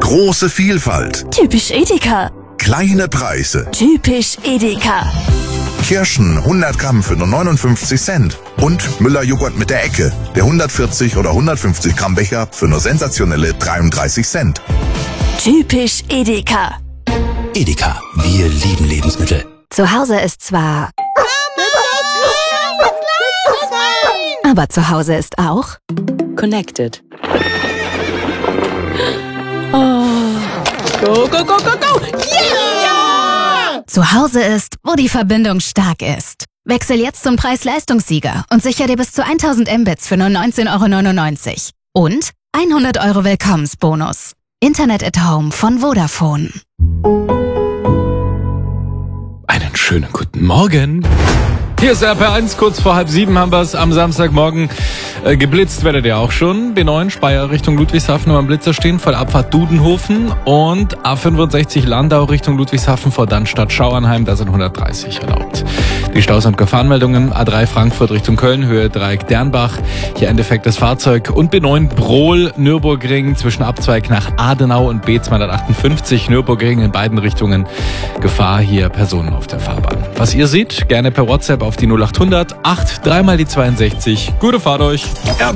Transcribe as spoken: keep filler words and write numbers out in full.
Große Vielfalt. Typisch Edeka. Kleine Preise. Typisch Edeka. Kirschen hundert Gramm für nur neunundfünfzig Cent. Und Müller-Joghurt mit der Ecke. Der hundertvierzig oder hundertfünfzig Gramm Becher für nur sensationelle dreiunddreißig Cent. Typisch Edeka. Edeka, wir lieben Lebensmittel. Zu Hause ist zwar... Aber zu Hause ist auch... Connected. Oh. Go, go, go, go, go! Yeah! Zu Hause ist, wo die Verbindung stark ist. Wechsel jetzt zum Preis-Leistungssieger und sichere dir bis zu tausend Mbits für nur neunzehn Euro neunundneunzig. Und hundert Euro Willkommensbonus. Internet at Home von Vodafone. Einen schönen guten Morgen. Hier ist R P eins, kurz vor halb sieben haben wir es am Samstagmorgen. Äh, geblitzt werdet ihr auch schon. B neun Speyer Richtung Ludwigshafen am Blitzer stehen, vor der Abfahrt Dudenhofen. Und A fünfundsechzig Landau Richtung Ludwigshafen vor Dannstatt Schauernheim, da sind hundertdreißig erlaubt. Die Staus- und Gefahrenmeldungen: A drei Frankfurt Richtung Köln, Höhe Dreieck Dernbach. Hier ein defektes Fahrzeug. Und B neun Brohl Nürburgring zwischen Abzweig nach Adenau und B zweihundertachtundfünfzig Nürburgring in beiden Richtungen. Gefahr, hier Personen auf der Fahrbahn. Was ihr seht, gerne per WhatsApp auf die null acht hundert acht, dreimal die zweiundsechzig. Gute Fahrt euch.